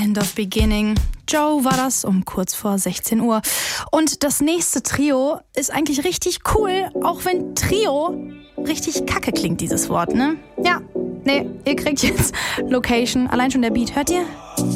End of Beginning. Joe war das um kurz vor 16 Uhr. Und das nächste Trio ist eigentlich richtig cool, auch wenn Trio richtig kacke klingt, dieses Wort, ne? Ja, nee, ihr kriegt jetzt Location. Allein schon der Beat, hört ihr?